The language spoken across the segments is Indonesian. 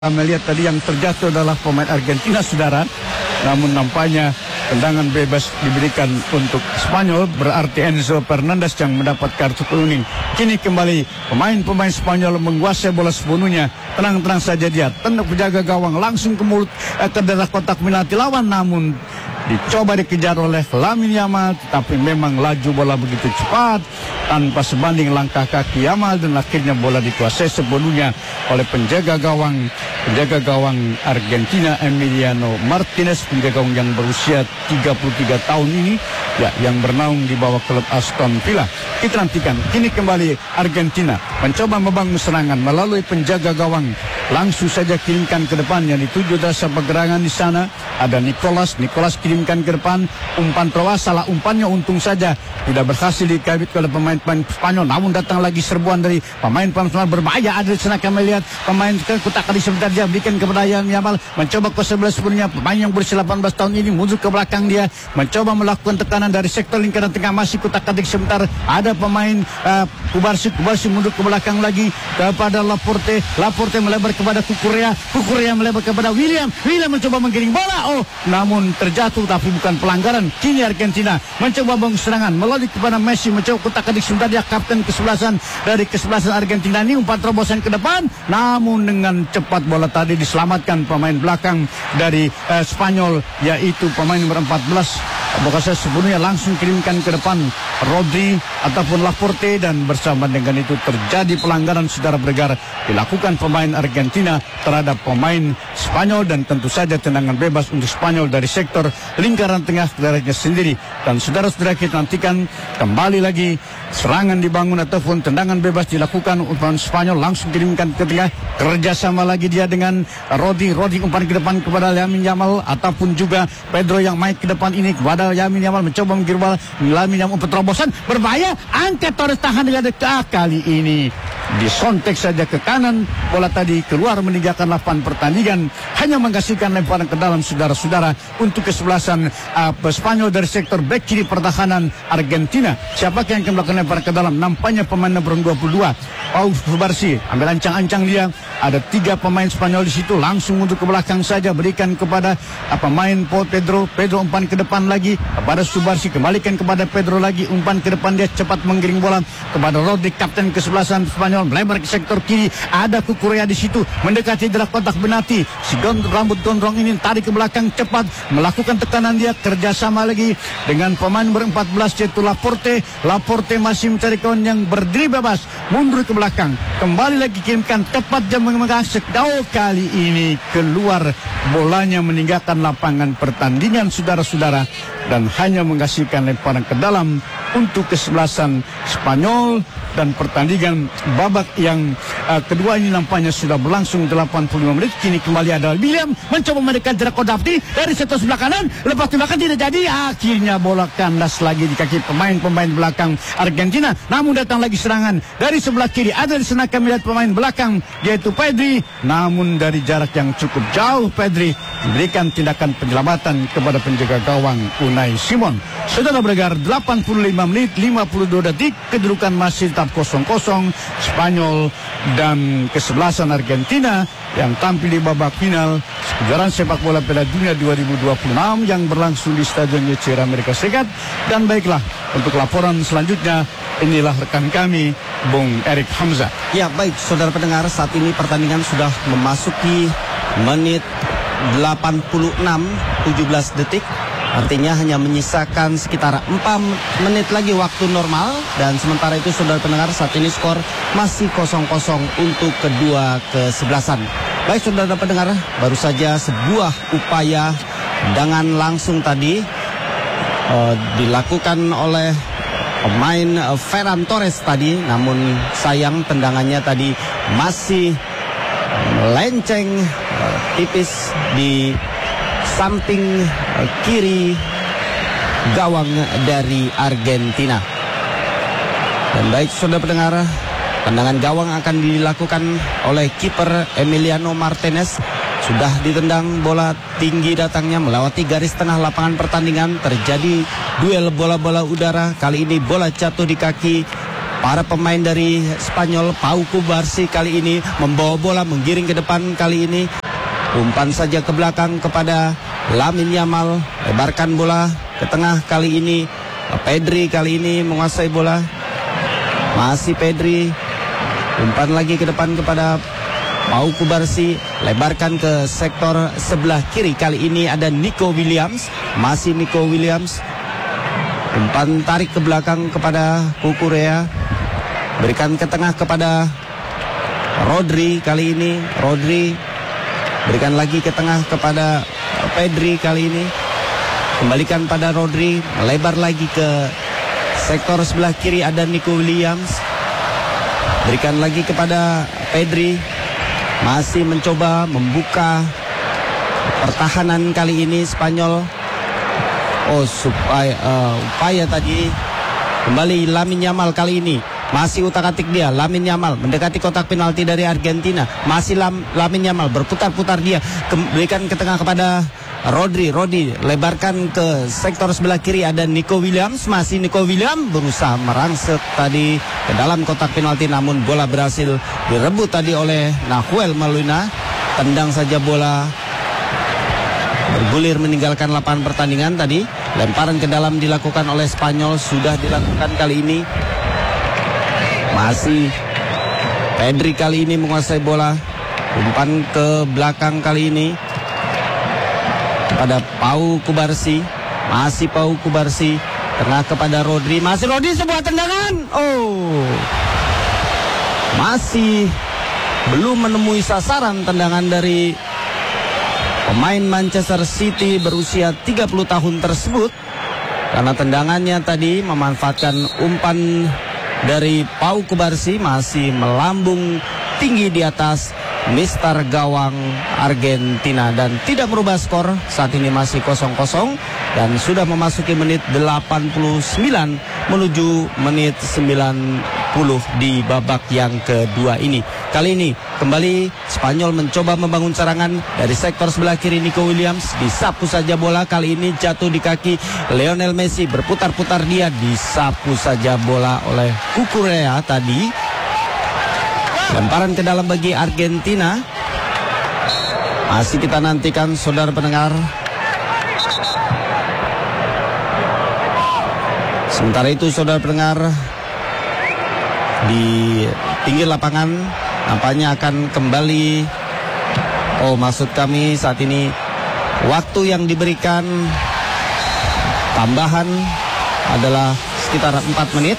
Melihat tadi yang terjatuh adalah pemain Argentina, saudara. Namun nampaknya tendangan bebas diberikan untuk Spanyol, berarti Enzo Fernandez yang mendapat kartu kuning. Kini kembali pemain-pemain Spanyol menguasai bola sepenuhnya. Tenang-tenang saja dia, tendang penjaga gawang langsung ke mulut ke daerah kotak penalti lawan, namun dicoba dikejar oleh Lamine Yamal, tetapi memang laju bola begitu cepat tanpa sebanding langkah kaki Yamal, dan akhirnya bola dikuasai sepenuhnya oleh penjaga gawang Argentina Emiliano Martinez, penjaga gawang yang berusia 33 tahun ini ya, yang bernaung di bawah klub Aston Villa. Kita nantikan. Kini kembali Argentina mencoba membangun serangan melalui penjaga gawang, langsung saja kirimkan ke depan yang dituju dasar pergerangan di sana. Ada Nicolas kirimkan ke depan, umpan terus, salah umpannya, untung saja tidak berhasil dikabit oleh pemain-pemain Spanyol. Namun datang lagi serbuan dari pemain-pemain Spanyol berbahaya. Ada di sana kami lihat pemain kotak kali sebentar dia berikan kepada Yamal, mencoba ke sebelah sebenarnya. Pemain yang berusia 18 tahun ini mundur ke belakang, dia mencoba melakukan tekanan dari sektor lingkaran tengah, masih kotak atik sebentar. Ada pemain Kubarsi mundur ke belakang lagi kepada Laporte melebar kepada Kukurea melebar kepada William mencoba menggiring bola, namun terjatuh, tapi bukan pelanggaran. Kini Argentina mencoba bangun serangan melalui kepada Messi, mencoba kotak atik sebentar, dia kapten kesebelasan dari kesebelasan Argentina ini, umpan terobosan ke depan, namun dengan cepat bola tadi diselamatkan pemain belakang dari Spanyol, yaitu pemain nomor 14. Bokasa sebenarnya langsung kirimkan ke depan Rodri ataupun Laporte, dan bersama dengan itu terjadi pelanggaran saudara bergar dilakukan pemain Argentina terhadap pemain Spanyol, dan tentu saja tendangan bebas untuk Spanyol dari sektor lingkaran tengah daerahnya sendiri. Dan saudara-saudara, kita nantikan kembali lagi serangan dibangun ataupun tendangan bebas dilakukan pemain Spanyol, langsung kirimkan ke tengah, kerjasama lagi dia dengan Rodri umpan ke depan kepada Lamine Yamal, ataupun juga Pedro yang main ke depan ini kepada Lamine Yamal, mencoba menggiring bola. Lamine Yamal umpan terobosan berbahaya, angkat Torres, tahan dengan dekat, kali ini disontek saja ke kanan, bola tadi keluar meninggalkan lapangan pertandingan, hanya menghasilkan lemparan ke dalam saudara-saudara untuk kesebelasan Spanyol dari sektor bek kiri pertahanan Argentina. Siapakah yang akan melakukan lemparan ke dalam? Nampaknya pemain nomor 22 Pau Kubarsi, ambil ancang-ancang dia. Ada 3 pemain Spanyol di situ, langsung untuk ke belakang saja, berikan kepada pemain Pedro umpan ke depan lagi kepada Kubarsi, kembalikan kepada Pedro lagi, umpan ke depan, dia cepat menggiring bola kepada Rodri, kapten kesebelasan Spanyol, melebar ke sektor kiri. Ada Kukurea di situ mendekati dalam kotak penalti. Si rambut gondrong ini tarik ke belakang, cepat melakukan tekanan, dia kerjasama lagi dengan pemain nomor 14 yaitu Laporte masih mencari kawan yang berdiri bebas, mundur ke belakang, kembali lagi kirimkan, tepat jam mengasek. Kali ini keluar bolanya meninggalkan lapangan pertandingan saudara-saudara, dan hanya menghasilkan lemparan ke dalam untuk kesebelasan Spanyol. Dan pertandingan babak yang kedua ini nampaknya sudah berlangsung 85 menit. Kini kembali ada William mencoba mendekat jarak Kodafti dari sektor sebelah kanan, lepas tembakan tidak jadi, akhirnya bola kandas lagi di kaki pemain belakang Argentina. Namun datang lagi serangan dari sebelah kiri, ada di sana kami lihat pemain belakang yaitu Pedri, namun dari jarak yang cukup jauh Pedri memberikan tindakan penyelamatan kepada penjaga gawang Unai Simon. Saudara bergar 85 menit 52 detik, kedudukan masih tetap 0-0 Spanyol dan kesebelasan Argentina yang tampil di babak final kejuaraan sepak bola Piala Dunia 2026 yang berlangsung di Stadion YCR Amerika Serikat. Dan baiklah, untuk laporan selanjutnya inilah rekan kami Bung Erik Hamzah. Ya baik, saudara pendengar, saat ini pertandingan sudah memasuki menit 86 17 detik. Artinya hanya menyisakan sekitar 4 menit lagi waktu normal. Dan sementara itu saudara pendengar, saat ini skor masih 0-0 untuk kedua kesebelasan. Baik saudara pendengar, baru saja sebuah upaya tendangan langsung tadi dilakukan oleh pemain Ferran Torres tadi. Namun sayang tendangannya tadi masih melenceng tipis di samping kiri gawang dari Argentina. Dan baik saudara pendengar, tendangan gawang akan dilakukan oleh kiper Emiliano Martinez. Sudah ditendang, bola tinggi datangnya melewati garis tengah lapangan pertandingan. Terjadi duel bola-bola udara. Kali ini bola jatuh di kaki para pemain dari Spanyol. Pau Cubarsí kali ini membawa bola, menggiring ke depan kali ini. Umpan saja ke belakang kepada Lamine Yamal, lebarkan bola ke tengah kali ini. Pedri kali ini menguasai bola. Masih Pedri, umpan lagi ke depan kepada Pau Cubarsí, lebarkan ke sektor sebelah kiri. Kali ini ada Nico Williams, masih Nico Williams. Umpan tarik ke belakang kepada Cucurella, berikan ke tengah kepada Rodri kali ini. Rodri berikan lagi ke tengah kepada Pedri kali ini. Kembalikan pada Rodri, melebar lagi ke sektor sebelah kiri ada Nico Williams. Berikan lagi kepada Pedri. Masih mencoba membuka pertahanan kali ini Spanyol. Upaya tadi kembali Lamine Yamal kali ini. Masih utak-atik dia, Lamine Yamal mendekati kotak penalti dari Argentina. Masih Lamine Yamal berputar-putar dia, berikan ke tengah kepada Rodri. Lebarkan ke sektor sebelah kiri ada Nico Williams. Masih Nico Williams berusaha merangsek tadi ke dalam kotak penalti, namun bola berhasil direbut tadi oleh Nahuel Molina. Tendang saja bola, bergulir meninggalkan lapangan pertandingan tadi. Lemparan ke dalam dilakukan oleh Spanyol, sudah dilakukan kali ini. Masih Pedri kali ini menguasai bola. Umpan ke belakang kali ini kepada Pau Cubarsí. Masih Pau Cubarsí, tengah kepada Rodri. Masih Rodri, sebuah tendangan. Masih belum menemui sasaran tendangan dari pemain Manchester City berusia 30 tahun tersebut. Karena tendangannya tadi memanfaatkan umpan dari Pau Cubarsí, masih melambung tinggi di atas Mister Gawang Argentina dan tidak merubah skor. Saat ini masih 0-0 dan sudah memasuki menit 89 menuju menit 90 di babak yang kedua ini. Kali ini kembali Spanyol mencoba membangun serangan dari sektor sebelah kiri. Nico Williams disapu saja bola, kali ini jatuh di kaki Lionel Messi. Berputar-putar dia, disapu saja bola oleh Cucurella tadi. Lemparan ke dalam bagi Argentina. Masih kita nantikan saudara pendengar. Sementara itu saudara pendengar, di pinggir lapangan nampaknya akan kembali. Maksud kami saat ini waktu yang diberikan tambahan adalah sekitar 4 menit.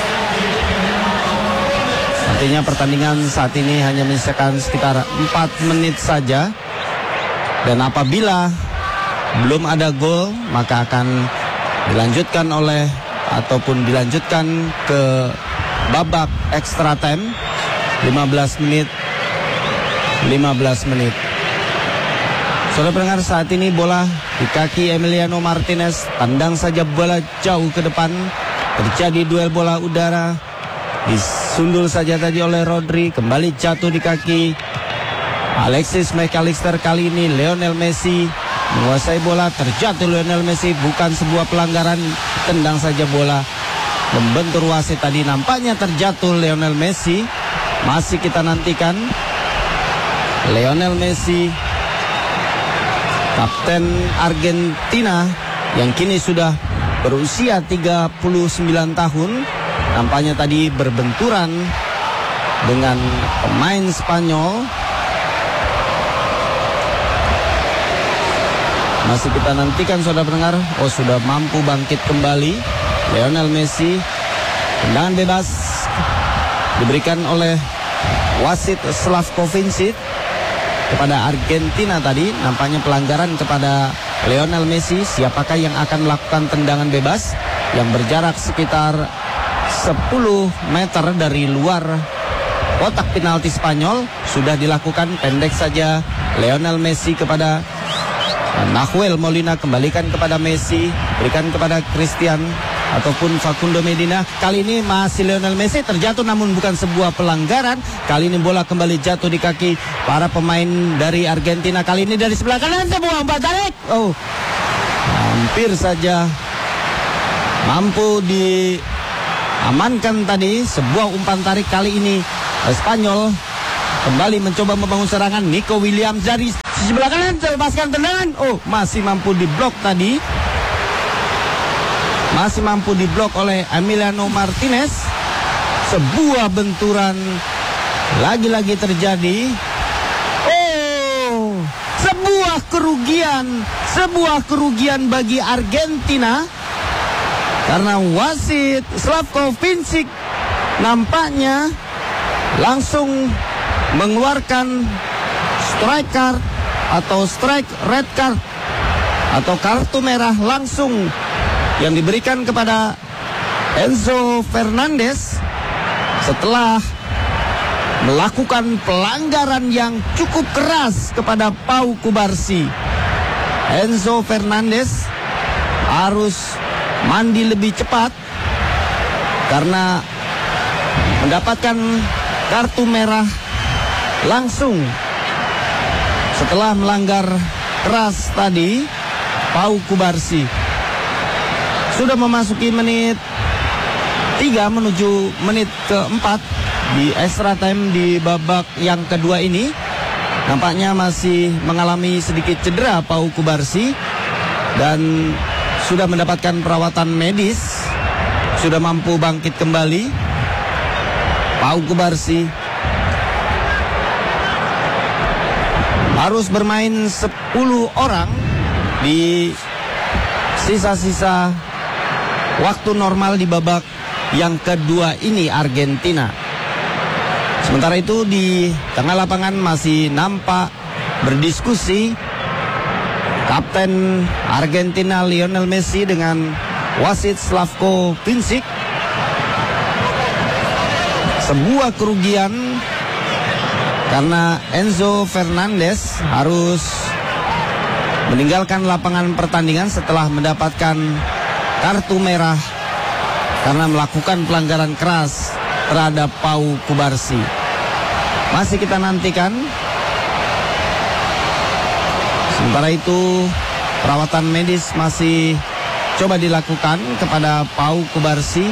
Artinya pertandingan saat ini hanya menyisakan sekitar 4 menit saja. Dan apabila belum ada gol, maka akan dilanjutkan ke babak extra time 15 menit. Saudara pendengar, saat ini bola di kaki Emiliano Martinez. Tendang saja bola jauh ke depan. Terjadi duel bola udara. Disundul saja tadi oleh Rodri, kembali jatuh di kaki Alexis McAllister. Kali ini Lionel Messi menguasai bola, terjatuh Lionel Messi, bukan sebuah pelanggaran, tendang saja bola, membentur wasit tadi. Nampaknya terjatuh Lionel Messi. Masih kita nantikan Lionel Messi, kapten Argentina yang kini sudah berusia 39 tahun. Nampaknya tadi berbenturan dengan pemain Spanyol. Masih kita nantikan saudara pendengar. Sudah mampu bangkit kembali Lionel Messi. Tendangan bebas diberikan oleh wasit Slavko Vincic kepada Argentina tadi. Nampaknya pelanggaran kepada Lionel Messi. Siapakah yang akan melakukan tendangan bebas yang berjarak sekitar 10 meter dari luar kotak penalti Spanyol? Sudah dilakukan, pendek saja Lionel Messi kepada Nahuel Molina. Kembalikan kepada Messi, berikan kepada Christian ataupun Facundo Medina. Kali ini masih Lionel Messi, terjatuh namun bukan sebuah pelanggaran. Kali ini bola kembali jatuh di kaki para pemain dari Argentina. Kali ini dari sebelah kanan, sebuah umpan tarik. Hampir saja mampu amankan tadi sebuah umpan tarik. Kali ini Spanyol kembali mencoba membangun serangan. Nico Williams dari sebelah kanan lepaskan tendangan. Oh, masih mampu diblok tadi. Masih mampu diblok oleh Emiliano Martinez. Sebuah benturan lagi-lagi terjadi. Oh, sebuah kerugian bagi Argentina. Karena wasit Slavko Vincic nampaknya langsung mengeluarkan strike card atau strike red card atau kartu merah langsung yang diberikan kepada Enzo Fernandez setelah melakukan pelanggaran yang cukup keras kepada Pau Cubarsí. Enzo Fernandez harus mandi lebih cepat karena mendapatkan kartu merah langsung setelah melanggar keras tadi Pau Cubarsí. Sudah memasuki menit 3 menuju menit keempat di extra time di babak yang kedua ini. Nampaknya masih mengalami sedikit cedera Pau Cubarsí dan sudah mendapatkan perawatan medis, sudah mampu bangkit kembali. Pau Cubarsí harus bermain 10 orang di sisa-sisa waktu normal di babak yang kedua ini Argentina. Sementara itu di tengah lapangan masih nampak berdiskusi Kapten Argentina Lionel Messi dengan wasit Slavko Vincic. Sebuah kerugian karena Enzo Fernandez harus meninggalkan lapangan pertandingan setelah mendapatkan kartu merah karena melakukan pelanggaran keras terhadap Pau Cubarsí. Masih kita nantikan. Sementara itu perawatan medis masih coba dilakukan kepada Pau Cubarsí.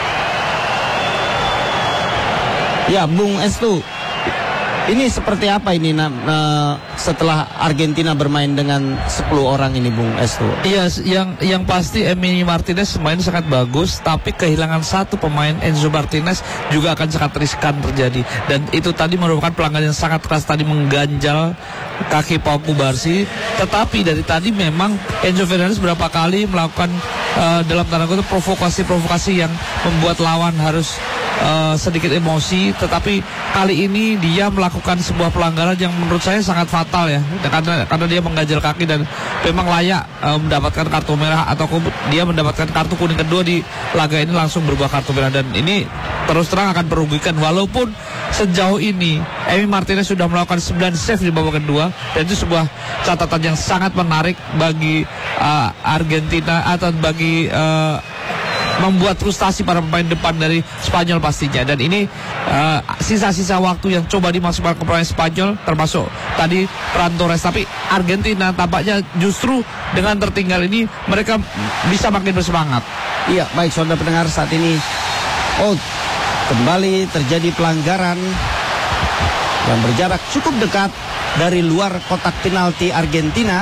Ya, Bung Estu, ini seperti apa ini setelah Argentina bermain dengan 10 orang ini, Bung Estu? Iya, yang pasti Emi Martinez main sangat bagus, tapi kehilangan satu pemain Enzo Martinez juga akan sangat riskan terjadi. Dan itu tadi merupakan pelanggaran yang sangat keras tadi, mengganjal kaki Pau Cubarsí. Tetapi dari tadi memang Enzo Fernandez berapa kali melakukan dalam tanda kutip provokasi yang membuat lawan harus sedikit emosi, tetapi kali ini dia melakukan sebuah pelanggaran yang menurut saya sangat fatal ya, karena dia mengganjal kaki dan memang layak mendapatkan kartu merah atau dia mendapatkan kartu kuning kedua di laga ini langsung berubah kartu merah, dan ini terus terang akan merugikan. Walaupun sejauh ini Emi Martinez sudah melakukan 9 save di babak kedua, dan itu sebuah catatan yang sangat menarik bagi Argentina atau bagi membuat frustasi para pemain depan dari Spanyol pastinya. Dan ini sisa-sisa waktu yang coba dimasukkan ke pemain Spanyol, termasuk tadi Ferran Torres. Tapi Argentina tampaknya justru dengan tertinggal ini mereka bisa makin bersemangat. Iya, baik saudara pendengar, saat ini kembali terjadi pelanggaran yang berjarak cukup dekat dari luar kotak penalti Argentina.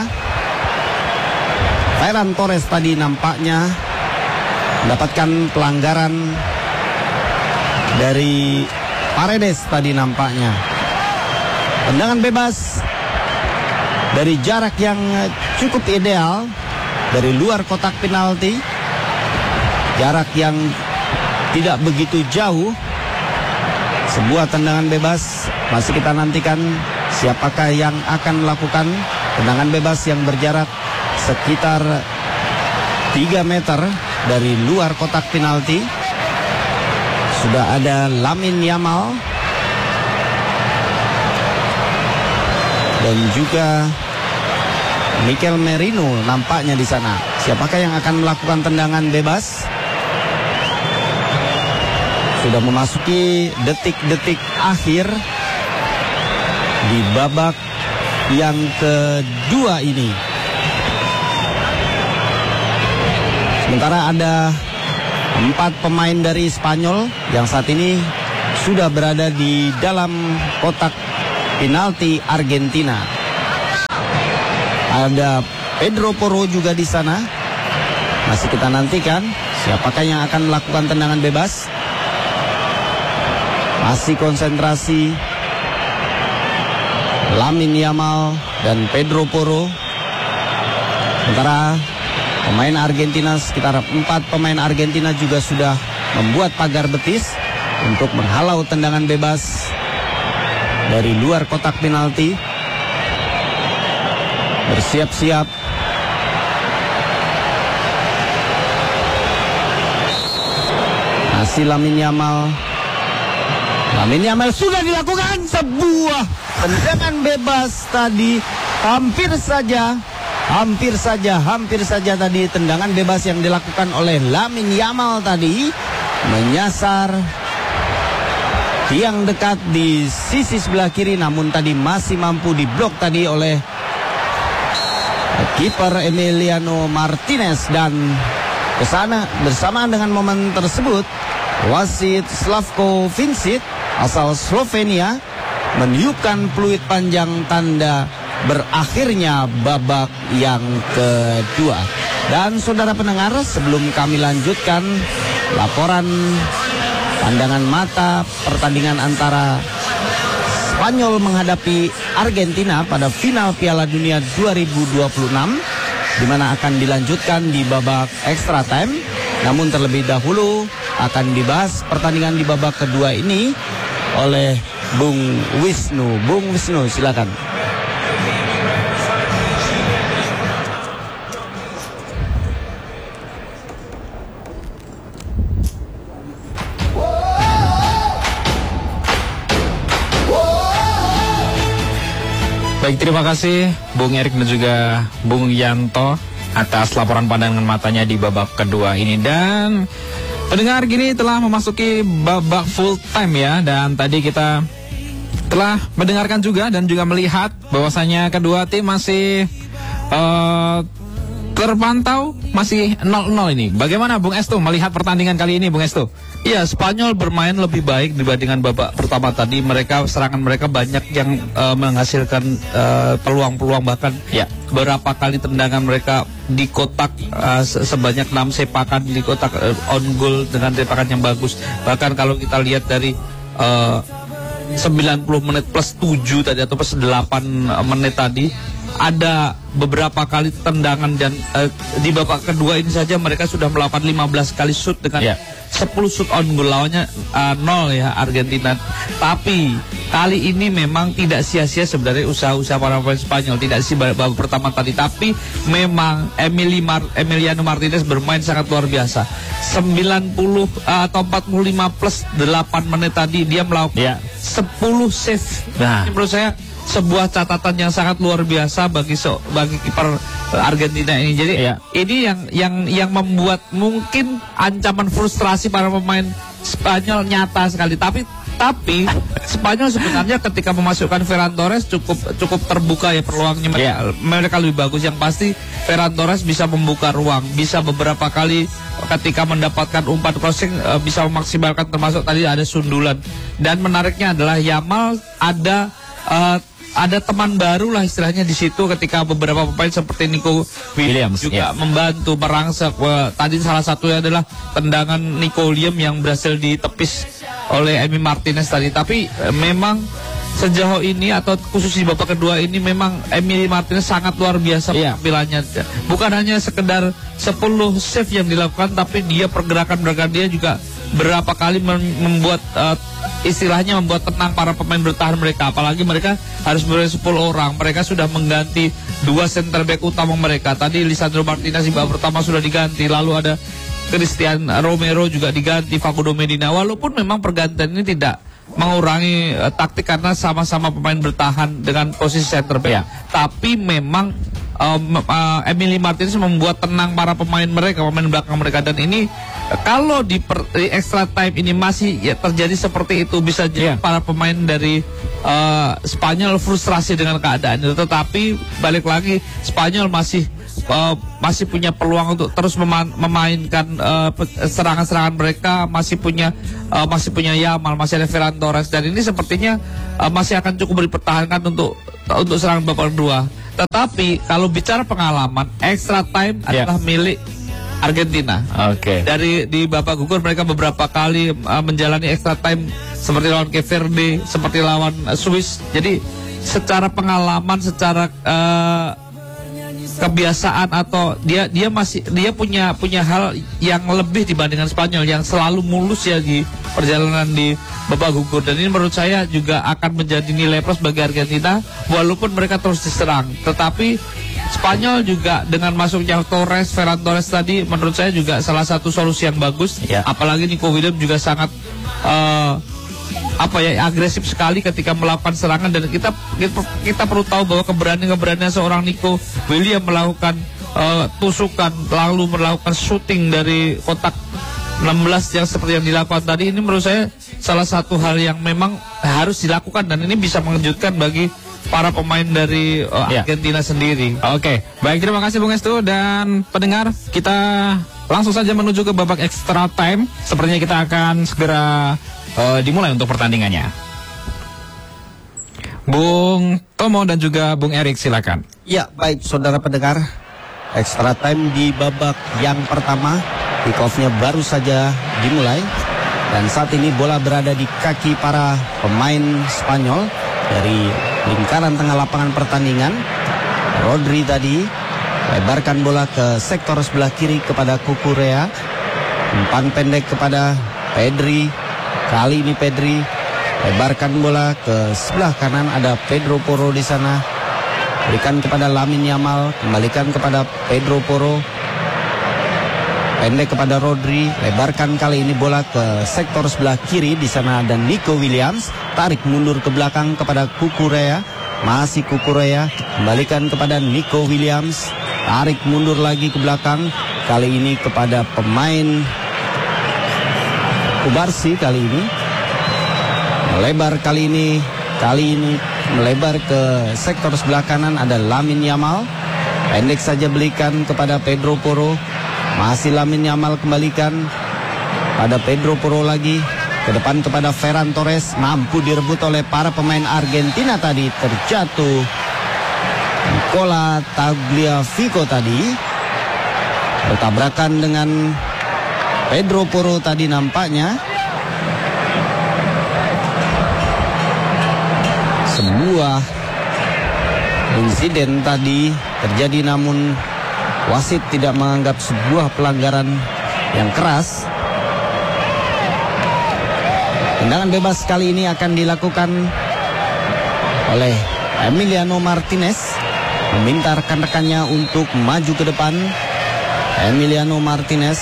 Ferran Torres tadi nampaknya mendapatkan pelanggaran dari Paredes tadi nampaknya. Tendangan bebas dari jarak yang cukup ideal dari luar kotak penalti. Jarak yang tidak begitu jauh. Sebuah tendangan bebas, masih kita nantikan siapakah yang akan melakukan tendangan bebas yang berjarak sekitar 3 meter dari luar kotak penalti. Sudah ada Lamine Yamal dan juga Mikel Merino nampaknya di sana. Siapakah yang akan melakukan tendangan bebas? Sudah memasuki detik-detik akhir di babak yang kedua ini. Sementara ada 4 pemain dari Spanyol yang saat ini sudah berada di dalam kotak penalti Argentina. Ada Pedro Porro juga di sana. Masih kita nantikan siapakah yang akan melakukan tendangan bebas. Masih konsentrasi Lamine Yamal dan Pedro Porro. Sementara pemain Argentina, sekitar 4 pemain Argentina juga sudah membuat pagar betis untuk menghalau tendangan bebas dari luar kotak penalti. Bersiap-siap. Masih Lamine Yamal. Lamine Yamal sudah dilakukan sebuah tendangan bebas tadi. Hampir saja tadi tendangan bebas yang dilakukan oleh Lamine Yamal tadi menyasar tiang dekat di sisi sebelah kiri, namun tadi masih mampu diblok tadi oleh kiper Emiliano Martinez. Dan kesana bersamaan dengan momen tersebut, wasit Slavko Vincic asal Slovenia meniupkan peluit panjang tanda berakhirnya babak yang kedua. Dan saudara pendengar, sebelum kami lanjutkan laporan pandangan mata pertandingan antara Spanyol menghadapi Argentina pada final Piala Dunia 2026, di mana akan dilanjutkan di babak extra time. Namun terlebih dahulu akan dibahas pertandingan di babak kedua ini oleh Bung Wisnu. Bung Wisnu, silakan. Baik, terima kasih Bung Erik dan juga Bung Yanto atas laporan pandangan matanya di babak kedua ini. Dan pendengar, gini telah memasuki babak full time ya. Dan tadi kita telah mendengarkan juga dan juga melihat bahwasanya kedua tim masih terpantau masih 0-0 ini. Bagaimana Bung Estu melihat pertandingan kali ini, Bung Estu? Iya, Spanyol bermain lebih baik dibandingkan babak pertama tadi. Serangan mereka banyak yang menghasilkan peluang-peluang, bahkan beberapa kali tendangan mereka di kotak sebanyak 6 sepakan di kotak on goal dengan tembakan yang bagus. Bahkan kalau kita lihat dari 90 menit plus 7 tadi atau plus 8 menit tadi, ada beberapa kali tendangan dan di babak kedua ini saja mereka sudah melakukan 15 kali shoot dengan 10 shoot on goal, lawannya 0 ya Argentina. Tapi kali ini memang tidak sia-sia sebenarnya usaha-usaha para pemain Spanyol, tidak sih babak pertama tadi, tapi memang Emiliano Martinez bermain sangat luar biasa. 90 atau 45 plus 8 menit tadi dia melakukan 10 save. Nah, menurut saya sebuah catatan yang sangat luar biasa bagi kiper Argentina ini. Jadi ini yang membuat mungkin ancaman frustrasi para pemain Spanyol nyata sekali. Tapi Spanyol sebenarnya ketika memasukkan Ferran Torres cukup terbuka ya peluangnya mereka lebih bagus. Yang pasti Ferran Torres bisa membuka ruang, bisa beberapa kali ketika mendapatkan umpan crossing bisa memaksimalkan, termasuk tadi ada sundulan. Dan menariknya adalah Yamal ada teman baru lah istilahnya di situ ketika beberapa pemain seperti Nico Williams juga membantu merangsek. Tadi salah satunya adalah tendangan Nico Williams yang berhasil ditepis oleh Emi Martinez tadi. Tapi memang sejauh ini atau khusus di babak kedua ini memang Emi Martinez sangat luar biasa penampilannya. Bukan hanya sekedar 10 save yang dilakukan, tapi dia pergerakan dia juga berapa kali membuat istilahnya membuat tenang para pemain bertahan mereka. Apalagi mereka harus bermain 10 orang. Mereka sudah mengganti 2 center back utama mereka. Tadi Lisandro Martinez di babak pertama sudah diganti. Lalu ada Christian Romero juga diganti, Facundo Medina. Walaupun memang pergantian ini tidak mengurangi taktik karena sama-sama pemain bertahan dengan posisi center back. Tapi memang Emily Martinez membuat tenang para pemain belakang mereka. Dan ini kalau di extra time ini masih terjadi seperti itu, bisa jadi para pemain dari Spanyol frustrasi dengan keadaan itu. Tetapi balik lagi, Spanyol masih masih punya peluang untuk terus memainkan serangan-serangan mereka, masih punya Yamal, masih ada Ferran Torres, dan ini sepertinya masih akan cukup dipertahankan untuk serangan babak kedua. Tetapi kalau bicara pengalaman, extra time adalah milik Argentina. Oke. Di babak gugur mereka beberapa kali menjalani extra time seperti lawan Cape Verde, seperti lawan Swiss. Jadi secara pengalaman, secara kebiasaan, atau dia punya hal yang lebih dibandingkan Spanyol yang selalu mulus ya di perjalanan di babak gugur, dan ini menurut saya juga akan menjadi nilai plus bagi Argentina walaupun mereka terus diserang. Tetapi Spanyol juga dengan masuknya Ferran Torres tadi menurut saya juga salah satu solusi yang bagus. Apalagi Nico Williams juga sangat agresif sekali ketika melakukan serangan, dan kita perlu tahu bahwa keberanian seorang Nico Williams melakukan tusukan lalu melakukan shooting dari kotak 16 yang seperti yang dilakukan tadi, ini menurut saya salah satu hal yang memang harus dilakukan, dan ini bisa mengejutkan bagi para pemain dari Argentina sendiri. Oke, baik, terima kasih Bung Estu dan pendengar. Kita langsung saja menuju ke babak extra time. Sepertinya kita akan segera dimulai untuk pertandingannya. Bung Tomo dan juga Bung Erik, silakan. Ya, baik saudara pendengar. Extra time di babak yang pertama, kick-off-nya baru saja dimulai, dan saat ini bola berada di kaki para pemain Spanyol dari lingkaran tengah lapangan pertandingan. Rodri tadi lebarkan bola ke sektor sebelah kiri kepada Cucurella, umpan pendek kepada Pedri. Kali ini Pedri lebarkan bola ke sebelah kanan, ada Pedro Porro di sana. Berikan kepada Lamine Yamal, kembalikan kepada Pedro Porro. Pendek kepada Rodri, lebarkan kali ini bola ke sektor sebelah kiri, di sana ada Nico Williams, tarik mundur ke belakang kepada Cucurella, masih Cucurella, kembalikan kepada Nico Williams, tarik mundur lagi ke belakang, kali ini kepada pemain Kubarsi, kali ini melebar, kali ini melebar ke sektor sebelah kanan, ada Lamine Yamal, pendek saja belikan kepada Pedro Porro. Masih Lamine Yamal, kembalikan pada Pedro Porro lagi, ke depan kepada Ferran Torres, mampu direbut oleh para pemain Argentina tadi, terjatuh Nicola Tagliafico tadi, bertabrakan dengan Pedro Porro tadi nampaknya. Sebuah insiden tadi terjadi, namun wasit tidak menganggap sebuah pelanggaran yang keras. Tendangan bebas kali ini akan dilakukan oleh Emiliano Martinez, meminta rekan-rekannya untuk maju ke depan. Emiliano Martinez,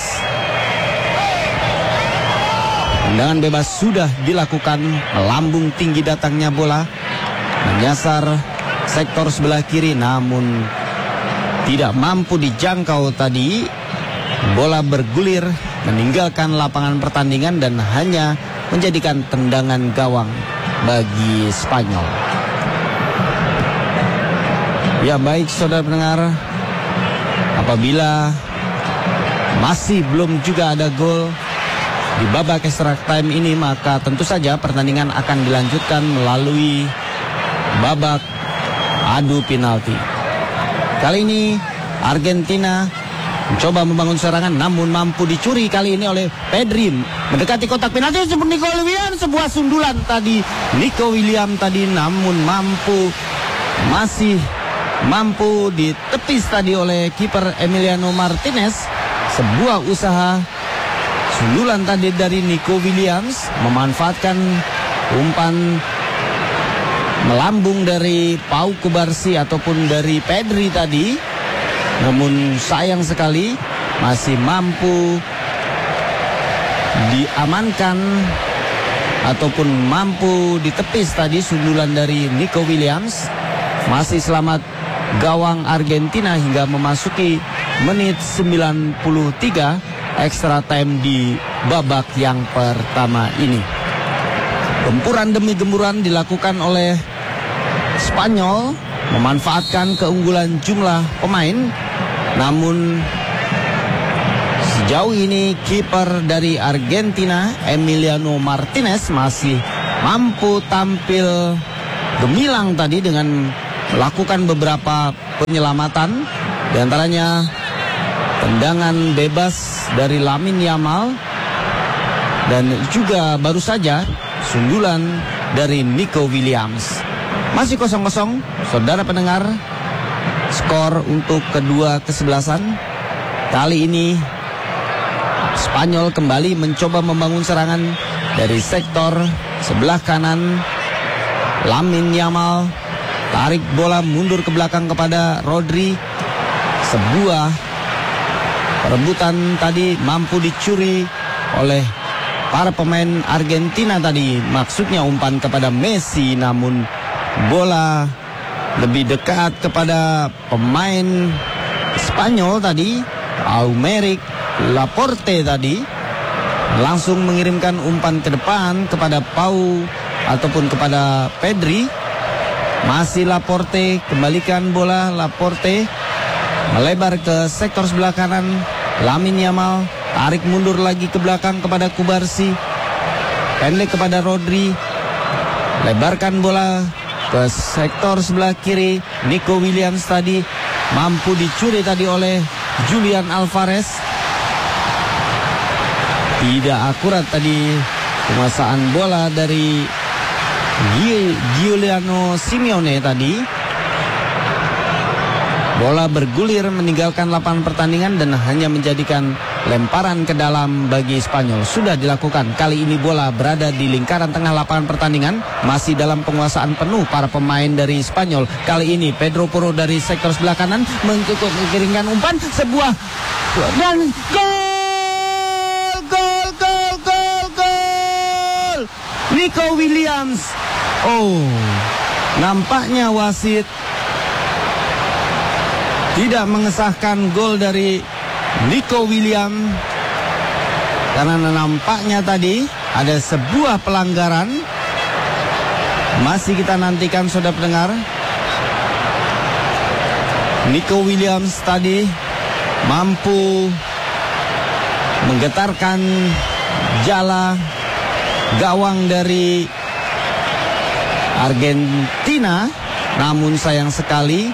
tendangan bebas sudah dilakukan, melambung tinggi datangnya bola, menyasar sektor sebelah kiri, namun tidak mampu dijangkau tadi. Bola bergulir meninggalkan lapangan pertandingan dan hanya menjadikan tendangan gawang bagi Spanyol. Ya, baik saudara pendengar, apabila masih belum juga ada gol di babak extra time ini, maka tentu saja pertandingan akan dilanjutkan melalui babak adu penalti. Kali ini Argentina mencoba membangun serangan, namun mampu dicuri kali ini oleh Pedri. Mendekati kotak penalti seperti Nico Williams, sebuah sundulan tadi Nico Williams tadi, namun masih mampu ditepis tadi oleh kiper Emiliano Martinez. Sebuah usaha sundulan tadi dari Nico Williams, memanfaatkan umpan melambung dari Pau Kubarsi ataupun dari Pedri tadi, namun sayang sekali masih mampu diamankan ataupun mampu ditepis tadi sundulan dari Nico Williams. Masih selamat gawang Argentina hingga memasuki menit 93 extra time di babak yang pertama ini. Gempuran demi gempuran dilakukan oleh Spanyol, memanfaatkan keunggulan jumlah pemain Namun sejauh ini kiper dari Argentina, Emiliano Martinez, masih mampu tampil gemilang tadi dengan melakukan beberapa penyelamatan, di antaranya tendangan bebas dari Lamine Yamal dan juga baru saja sundulan dari Nico Williams. Masih 0-0, saudara pendengar. Skor untuk kedua kesebelasan. Kali ini Spanyol kembali mencoba membangun serangan dari sektor sebelah kanan. Lamine Yamal tarik bola mundur ke belakang kepada Rodri. Sebuah perebutan tadi mampu dicuri oleh para pemain Argentina tadi. Maksudnya umpan kepada Messi, namun bola lebih dekat kepada pemain Spanyol tadi, Aymeric Laporte tadi. Langsung mengirimkan umpan ke depan kepada Pau ataupun kepada Pedri. Masih Laporte, kembalikan bola Laporte, melebar ke sektor sebelah kanan. Lamine Yamal tarik mundur lagi ke belakang kepada Kubarsi, pendek kepada Rodri, lebarkan bola ke sektor sebelah kiri. Nico Williams tadi mampu dicuri tadi oleh Julian Alvarez. Tidak akurat tadi penguasaan bola dari Giuliano Simeone tadi. Bola bergulir meninggalkan lapangan pertandingan dan hanya menjadikan lemparan ke dalam bagi Spanyol. Sudah dilakukan. Kali ini bola berada di lingkaran tengah lapangan pertandingan. Masih dalam penguasaan penuh para pemain dari Spanyol. Kali ini Pedro Porro dari sektor sebelah kanan mengirimkan umpan. Sebuah dan gol! Nico Williams. Oh, nampaknya wasit tidak mengesahkan gol dari Nico Williams karena nampaknya tadi ada sebuah pelanggaran. Masih kita nantikan, saudara pendengar. Nico Williams tadi mampu menggetarkan jala gawang dari Argentina, namun sayang sekali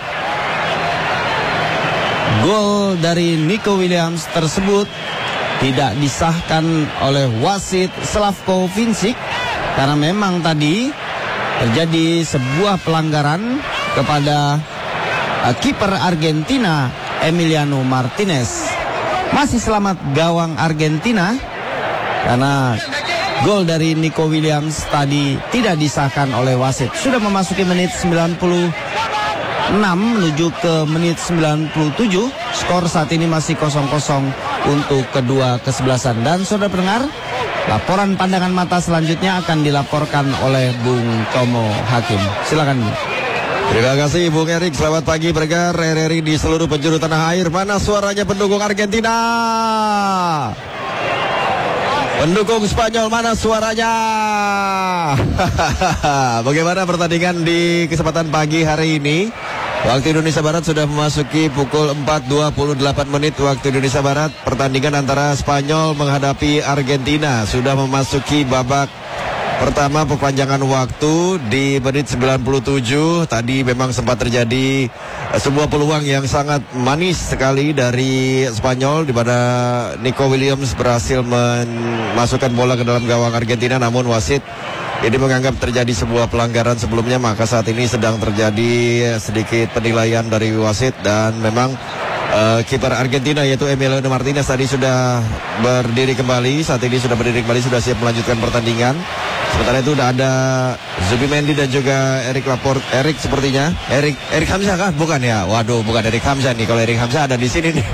gol dari Nico Williams tersebut tidak disahkan oleh wasit Slavko Vincic karena memang tadi terjadi sebuah pelanggaran kepada kiper Argentina, Emiliano Martinez. Masih selamat gawang Argentina karena gol dari Nico Williams tadi tidak disahkan oleh wasit. Sudah memasuki menit 96 menuju ke menit 97. Skor saat ini masih 0-0 untuk kedua kesebelasan. Dan saudara pendengar, laporan pandangan mata selanjutnya akan dilaporkan oleh Bung Tomo Hakim. Silakan Bung. Terima kasih Bung Erik. Selamat pagi pendengar RRI di seluruh penjuru tanah air. Mana suaranya pendukung Argentina? Pendukung Spanyol, mana suaranya? Bagaimana pertandingan di kesempatan pagi hari ini? Waktu Indonesia Barat sudah memasuki pukul 4.28 menit waktu Indonesia Barat. Pertandingan antara Spanyol menghadapi Argentina sudah memasuki babak pertama perpanjangan waktu di menit 97. Tadi memang sempat terjadi sebuah peluang yang sangat manis sekali dari Spanyol, di mana Nico Williams berhasil memasukkan bola ke dalam gawang Argentina, namun wasit ini menganggap terjadi sebuah pelanggaran sebelumnya, maka saat ini sedang terjadi sedikit penilaian dari wasit. Dan memang kiper Argentina yaitu Emiliano Martinez tadi sudah berdiri kembali. Saat ini sudah berdiri kembali, sudah siap melanjutkan pertandingan. Sementara itu sudah ada Zubimendi dan juga Eric Laporte. Eric sepertinya. Eric Hamzah kah? Bukan ya? Waduh, bukan Eric Hamzah nih. Kalau Eric Hamzah ada di sini nih.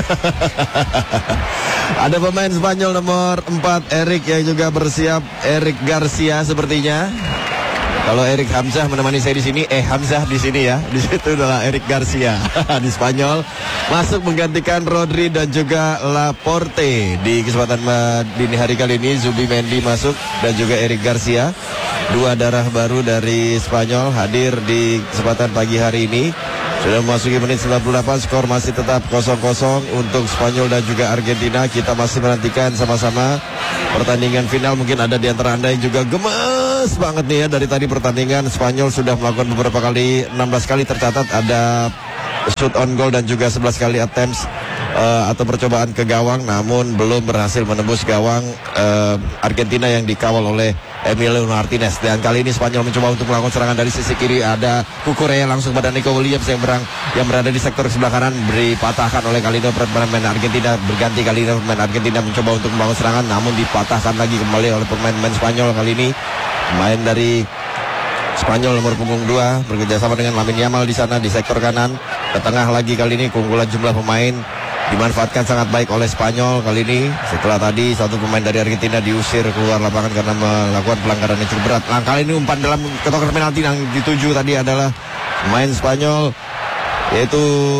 Ada pemain Spanyol nomor 4 Eric yang juga bersiap, Eric Garcia sepertinya. Kalau Eric Hamzah menemani saya di sini, Hamzah di sini ya. Di situ adalah Eric Garcia di Spanyol. Masuk menggantikan Rodri dan juga Laporte. Di kesempatan dini hari kali ini Zubimendi masuk dan juga Eric Garcia. Dua darah baru dari Spanyol hadir di kesempatan pagi hari ini. Sudah memasuki menit 98, skor masih tetap 0-0 untuk Spanyol dan juga Argentina. Kita masih menantikan sama-sama pertandingan final. Mungkin ada di antara Anda yang juga gemes banget nih ya. Dari tadi pertandingan Spanyol sudah melakukan beberapa kali, 16 kali tercatat ada shoot on goal dan juga 11 kali attempts atau percobaan ke gawang, namun belum berhasil menembus gawang Argentina yang dikawal oleh Emiliano Martinez. Dan kali ini Spanyol mencoba untuk melakukan serangan dari sisi kiri. Ada Cucurella langsung pada Nico Williams yang berada di sektor sebelah kanan, dipatahkan oleh Kalino pemain Argentina. Berganti Kalino pemain Argentina mencoba untuk membangun serangan, namun dipatahkan lagi kembali oleh pemain Spanyol. Kali ini pemain dari Spanyol nomor punggung 2 bekerjasama dengan Lamine Yamal di sana di sektor kanan. Ke tengah lagi kali ini keunggulan jumlah pemain dimanfaatkan sangat baik oleh Spanyol kali ini. Setelah tadi satu pemain dari Argentina diusir keluar lapangan karena melakukan pelanggaran yang cukup berat. Nah, kali ini umpan dalam kotak penalti yang dituju tadi adalah pemain Spanyol, yaitu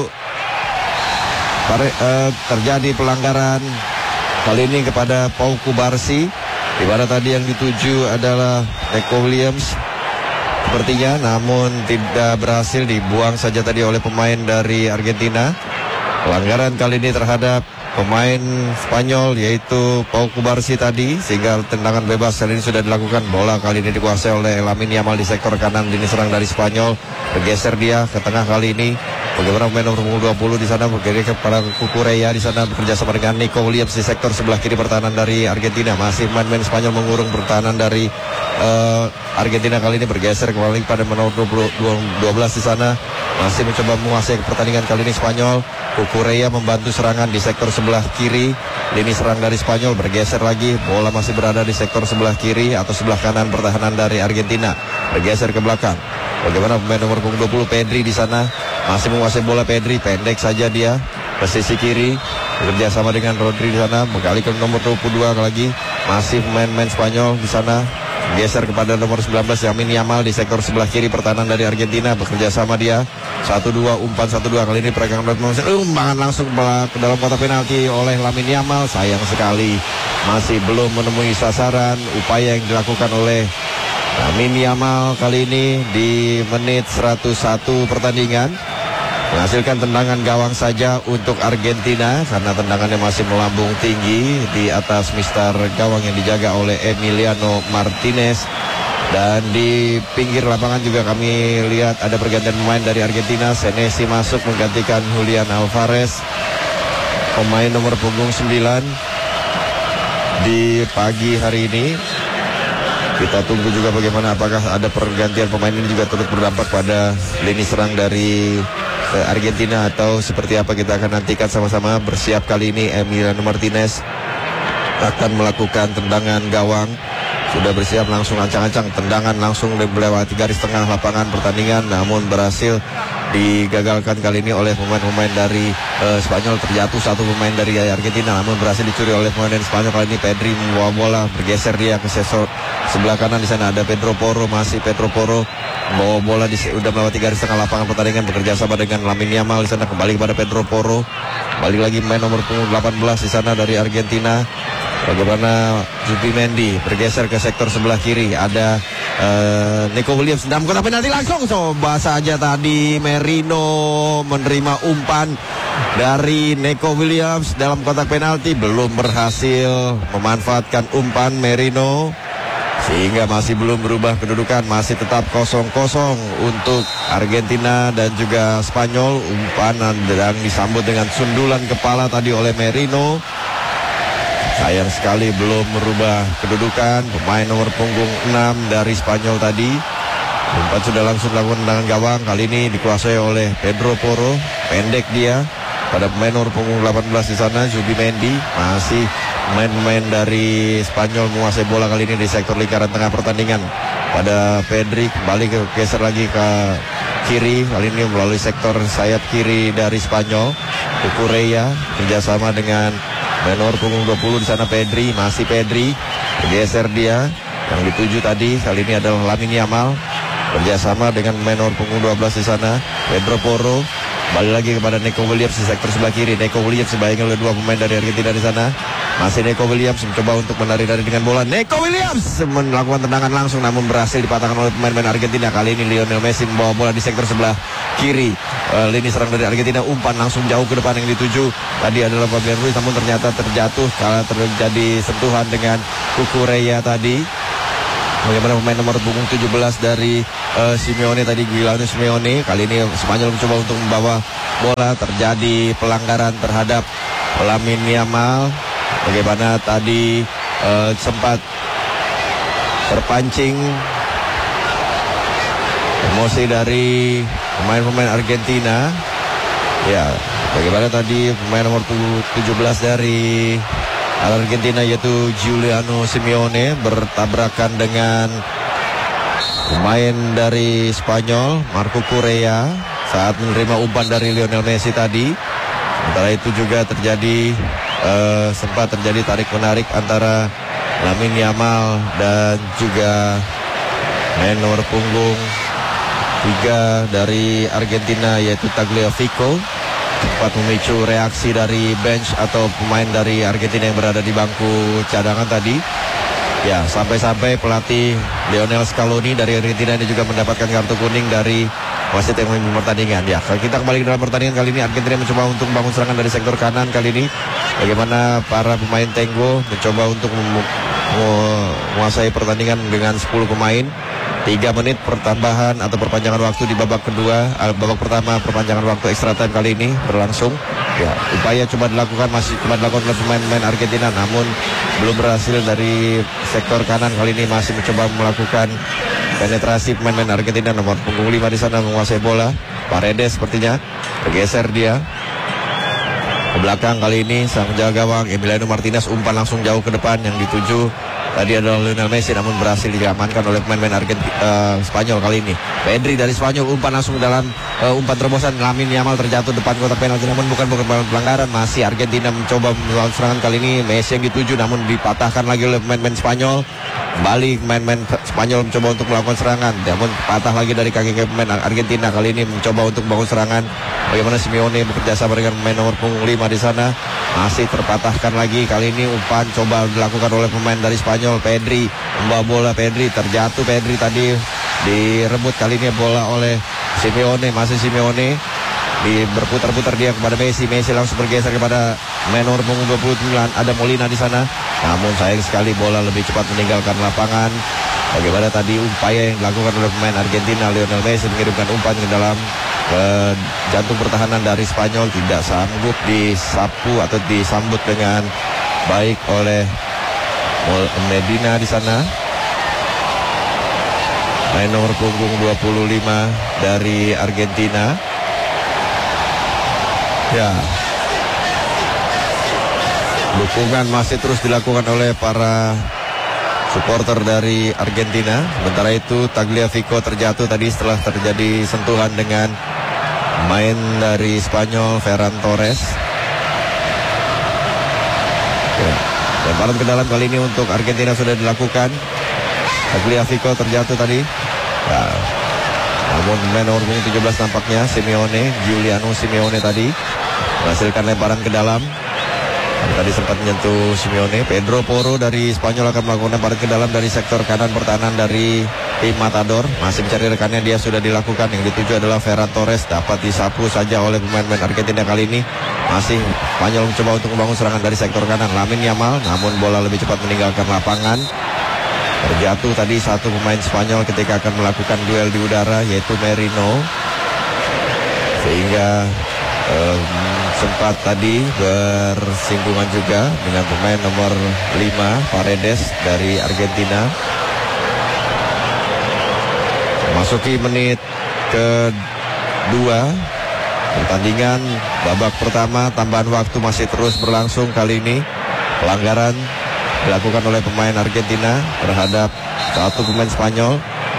terjadi pelanggaran kali ini kepada Pau Cubarsí, di mana tadi yang dituju adalah Nico Williams sepertinya, namun tidak berhasil, dibuang saja tadi oleh pemain dari Argentina. Pelanggaran kali ini terhadap pemain Spanyol yaitu Pau Cubarsí tadi, sehingga tendangan bebas kali ini sudah dilakukan. Bola kali ini dikuasai oleh Lamine Yamal di sektor kanan, lini serang dari Spanyol. Bergeser dia ke tengah kali ini. Bagaimana pemain nomor 20 di sana bergeser kepada Cucurella di sana bekerja sama dengan Nico Williams di sektor sebelah kiri pertahanan dari Argentina. Masih pemain Spanyol mengurung pertahanan dari Argentina kali ini, bergeser kembali pada nomor 12 di sana. Masih mencoba menguasai pertandingan kali ini Spanyol. Cucurella membantu serangan di sektor sebelah kiri. Lini serang dari Spanyol bergeser lagi. Bola masih berada di sektor sebelah kiri atau sebelah kanan pertahanan dari Argentina. Bergeser ke belakang. Bagaimana pemain nomor 20 Pedri di sana masih menguasai bola. Pedri pendek saja dia ke sisi kiri. Bekerja sama dengan Rodri di sana. Berkali ke nomor 22 lagi. Masih pemain Spanyol di sana. Geser kepada nomor 19 Lamine Yamal di sektor sebelah kiri pertahanan dari Argentina. Bekerja sama dia 1-2, umpan 1-2. Kali ini peregangan umpan langsung ke dalam kotak penalti oleh Lamine Yamal. Sayang sekali masih belum menemui sasaran upaya yang dilakukan oleh Lamine Yamal kali ini di menit 101 pertandingan. Menghasilkan tendangan gawang saja untuk Argentina karena tendangannya masih melambung tinggi di atas mistar gawang yang dijaga oleh Emiliano Martinez. Dan di pinggir lapangan juga kami lihat ada pergantian pemain dari Argentina. Senesi masuk menggantikan Julian Alvarez, pemain nomor punggung 9 di pagi hari ini. Kita tunggu juga bagaimana apakah ada pergantian pemain ini juga turut berdampak pada lini serang dari Argentina atau seperti apa. Kita akan nantikan sama-sama. Bersiap kali ini Emiliano Martinez akan melakukan tendangan gawang. Sudah bersiap langsung ancang-ancang tendangan langsung melewati garis tengah lapangan pertandingan, namun berhasil digagalkan kali ini oleh pemain-pemain dari Spanyol. Terjatuh satu pemain dari Argentina, namun berhasil dicuri oleh pemain dari Spanyol. Kali ini Pedri membawa bola, bergeser dia ke sebelah kanan. Di sana ada Pedro Porro, masih Pedro Porro membawa bola sudah melewati garis tengah lapangan pertandingan, bekerja sama dengan Lamine Yamal di sana. Kembali kepada Pedro Porro, balik lagi main nomor 18 di sana dari Argentina. Bagaimana Zubimendi bergeser ke sektor sebelah kiri. Ada Nico Williams dalam kotak penalti langsung. Coba saja tadi Merino menerima umpan dari Nico Williams dalam kotak penalti. Belum berhasil memanfaatkan umpan Merino, sehingga masih belum berubah kedudukan. Masih tetap 0-0 untuk Argentina dan juga Spanyol. Umpan dan disambut dengan sundulan kepala tadi oleh Merino. Sayang sekali belum merubah kedudukan. Pemain nomor punggung 6 dari Spanyol tadi. Umpan sudah langsung lakukan tendangan gawang. Kali ini dikuasai oleh Pedro Porro. Pendek dia pada pemain nomor punggung 18 di sana, Zubimendi. Masih pemain-pemain dari Spanyol menguasai bola kali ini di sektor lingkaran tengah pertandingan. Pada Pedri kembali geser lagi ke kiri. Kali ini melalui sektor sayap kiri dari Spanyol. Cucurella kerjasama dengan menor punggung 20 di sana Pedri. Masih Pedri bergeser dia. Yang dituju tadi kali ini adalah Lamine Yamal kerjasama dengan menor punggung 12 di sana Pedro Porro. Balik lagi kepada Nico Williams di sektor sebelah kiri. Nico Williams dibayangi oleh dua pemain dari Argentina di sana. Masih Nico Williams mencoba untuk menari-nari dengan bola. Nico Williams melakukan tendangan langsung namun berhasil dipatahkan oleh pemain-pemain Argentina. Kali ini Lionel Messi membawa bola di sektor sebelah kiri. Lini serang dari Argentina, umpan langsung jauh ke depan yang dituju tadi adalah Fabian Ruiz, namun ternyata terjatuh karena terjadi sentuhan dengan Cucurella tadi. Bagaimana pemain nomor punggung 17 dari Simeone tadi, Giuliano Simeone. Kali ini Spanyol mencoba untuk membawa bola, terjadi pelanggaran terhadap Lamine Yamal. Bagaimana tadi sempat terpancing emosi dari pemain-pemain Argentina. Ya, bagaimana tadi pemain nomor 17 dari Argentina yaitu Giuliano Simeone bertabrakan dengan pemain dari Spanyol Marco Correa saat menerima umpan dari Lionel Messi tadi. Sementara itu juga terjadi sempat terjadi tarik-menarik antara Lamine Yamal dan juga main nomor punggung 3 dari Argentina yaitu Tagliafico. Sempat memicu reaksi dari bench atau pemain dari Argentina yang berada di bangku cadangan tadi. Ya, sampai-sampai pelatih Lionel Scaloni dari Argentina ini juga mendapatkan kartu kuning dari wasit yang memimpin pertandingan. Ya, kita kembali ke dalam pertandingan kali ini. Argentina mencoba untuk membangun serangan dari sektor kanan kali ini. Bagaimana para pemain Tengo mencoba untuk menguasai pertandingan dengan 10 pemain. 3 menit pertambahan atau perpanjangan waktu di babak kedua. Babak pertama perpanjangan waktu extra time kali ini berlangsung. Ya, upaya masih coba dilakukan oleh pemain-pemain Argentina, namun belum berhasil. Dari sektor kanan kali ini masih mencoba melakukan penetrasi pemain-pemain Argentina. Nomor punggung 5 di sana menguasai bola. Paredes sepertinya bergeser dia ke belakang kali ini. Sang penjaga gawang Emiliano Martinez umpan langsung jauh ke depan yang dituju tadi adalah Lionel Messi, namun berhasil diamankan oleh pemain-pemain Spanyol kali ini. Pedri dari Spanyol umpan langsung dalam umpan terobosan. Lamine Yamal terjatuh depan kotak penalti, namun bukan pelanggaran. Masih Argentina mencoba melakukan serangan kali ini. Messi yang dituju namun dipatahkan lagi oleh pemain-pemain Spanyol. Kembali pemain-pemain Spanyol mencoba untuk melakukan serangan, namun patah lagi dari kaki pemain Argentina. Kali ini mencoba untuk membangun serangan. Bagaimana Simeone bekerja sama dengan pemain nomor punggung 5 di sana. Masih terpatahkan lagi. Kali ini umpan coba dilakukan oleh pemain dari Spanyol. Pedri membawa bola, Pedri terjatuh. Pedri tadi direbut kali ini bola oleh Simeone. Masih Simeone berputar-putar dia kepada Messi. Messi langsung bergeser kepada pemain nomor punggung 29. Ada Molina di sana. Namun sayang sekali bola lebih cepat meninggalkan lapangan. Bagaimana tadi upaya yang dilakukan oleh pemain Argentina Lionel Messi mengirimkan umpan ke dalam jantung pertahanan dari Spanyol, tidak sanggup disapu atau disambut dengan baik oleh Medina di sana. Main nomor punggung 25 dari Argentina. Ya. Dukungan masih terus dilakukan oleh para supporter dari Argentina. Sementara itu Tagliafico terjatuh tadi setelah terjadi sentuhan dengan main dari Spanyol Ferran Torres. Ya. Lemparan ke dalam kali ini untuk Argentina sudah dilakukan. Tagliafico terjatuh tadi. Ya. Namun main nomor 17 nampaknya Simeone, Giuliano Simeone tadi menghasilkan lemparan ke dalam. Tadi sempat menyentuh Simeone. Pedro Porro dari Spanyol akan melakukan lemparan ke dalam dari sektor kanan pertahanan dari tim Matador. Masih mencari rekannya, dia sudah dilakukan. Yang dituju adalah Ferran Torres. Dapat disapu saja oleh pemain-pemain Argentina kali ini. Masih Spanyol mencoba untuk membangun serangan dari sektor kanan. Lamine Yamal, namun bola lebih cepat meninggalkan lapangan. Terjatuh tadi satu pemain Spanyol ketika akan melakukan duel di udara, yaitu Merino. Sehingga sempat tadi bersinggungan juga dengan pemain nomor 5 Paredes dari Argentina. Memasuki menit kedua pertandingan babak pertama, tambahan waktu masih terus berlangsung. Kali ini pelanggaran dilakukan oleh pemain Argentina terhadap satu pemain Spanyol